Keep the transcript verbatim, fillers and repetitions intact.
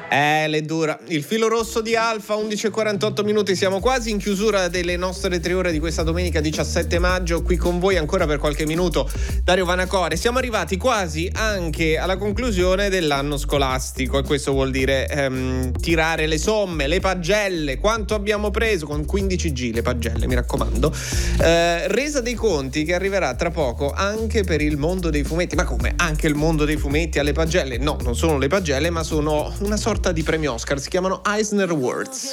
Eh, le dura. Il filo rosso di Alfa, undici e quarantotto minuti, siamo quasi in chiusura delle nostre tre ore di questa domenica diciassette maggio. Qui con voi ancora per qualche minuto Dario Vanacore. Siamo arrivati quasi anche alla conclusione dell'anno scolastico e questo vuol dire ehm, tirare le somme, le pagelle, quanto abbiamo preso con quindici G, le pagelle, mi raccomando. Eh, resa dei conti che arriverà tra poco anche per il mondo dei fumetti. Ma come? Anche il mondo dei fumetti alle pagelle? No, non sono le pagelle, ma sono una sorta di premi Oscar, si chiamano Eisner Awards.